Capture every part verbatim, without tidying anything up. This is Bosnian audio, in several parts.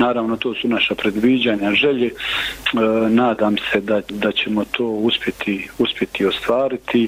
Naravno, to su naša predviđanja, želje. E, nadam se da, da ćemo to uspjeti, uspjeti ostvariti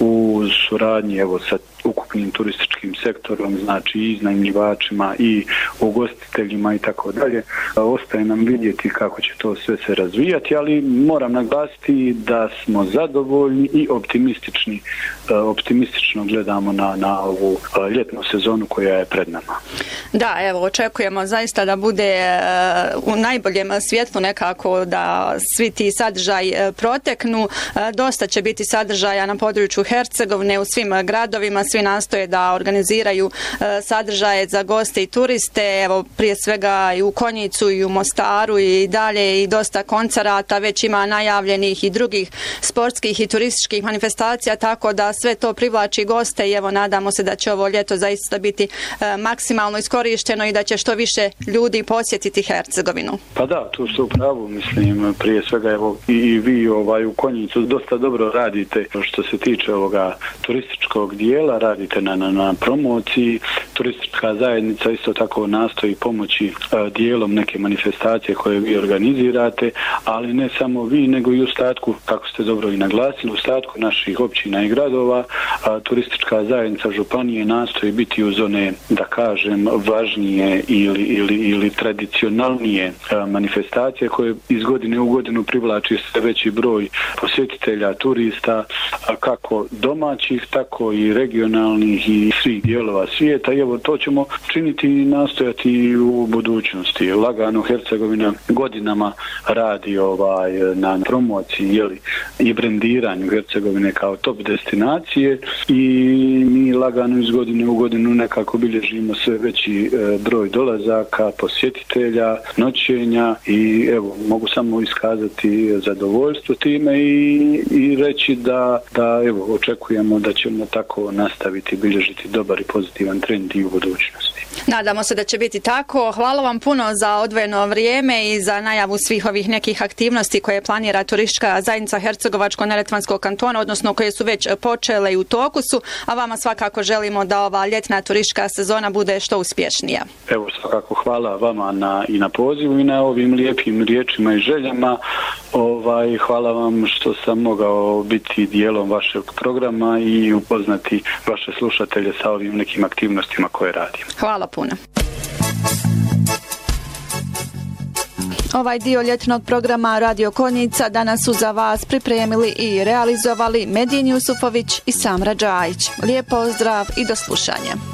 u suradnji evo, sa ukupnim turističkim sektorom, znači i iznajmljivačima i ugostiteljima i tako dalje. Ostaje nam vidjeti kako će to sve se razvijati, ali moram naglasiti da smo zadovoljni i optimistični, optimistično gledamo na, na ovu ljetnu sezonu koja je pred nama. Da, evo, očekujemo zaista da bude u najboljem svjetlu nekako da svi ti sadržaj proteknu. Dosta će biti sadržaja na području Hercegovine u svim gradovima, svi nastoje da organiziraju sadržaje za goste i turiste, evo prije svega i u Konjicu i u Mostaru i dalje i dosta koncerata, već ima najavljenih i drugih sportskih i turističkih manifestacija, tako da sve to privlači goste i evo nadamo se da će ovo ljeto zaista biti maksimalno iskorišteno i da će što više ljudi posjetiti Hercegovinu. Pa da, tu ste u pravu, mislim, prije svega evo i vi ovaj, u Konjicu dosta dobro radite što se tiče ovoga turističkog dijela, radite na, na, na promociji, turistička zajednica isto tako nastoji pomoći a, dijelom neke manifestacije koje vi organizirate, ali ne samo vi, nego i u ostatku, kako ste dobro i naglasili, u ostatku naših općina i gradova, a, turistička zajednica županije nastoji biti uz one, da kažem, važnije ili, ili, ili tradicionalnije a, manifestacije koje iz godine u godinu privlači sve veći broj posjetitelja, turista, a, kako domaćih, tako i regionalnih i svih dijelova svijeta. I evo, to ćemo činiti i nastojati u budućnosti. Lagano Hercegovina godinama radi ovaj, na promociji jeli, i brendiranju Hercegovine kao top destinacije i mi lagano iz godine u godinu nekako bilježimo sve veći e, broj dolazaka, posjetitelja, noćenja i evo, mogu samo iskazati zadovoljstvo time i, i reći da, da evo, očekujemo da ćemo tako nastaviti bilježiti dobar i pozitivan trend i u budućnosti. Nadamo se da će biti tako. Hvala vam puno za odvojeno vrijeme i za najavu svih ovih nekih aktivnosti koje planira turistička zajednica Hercegovačko-neretvanskog kantona, odnosno koje su već počele i u toku su, a vama svakako želimo da ova ljetna turistička sezona bude što uspješnija. Evo, svakako hvala vama na, i na pozivu i na ovim lijepim riječima i željama. Ovaj, hvala vam što sam mogao biti dijelom vašeg programa i upoznati vaše slušatelje sa ovim nekim aktivnostima koje radim. Hvala puno. Ovaj dio ljetnog programa Radio Konjica danas su za vas pripremili i realizovali Medin Jusufović i Samra Džajić. Lijep pozdrav i do slušanja.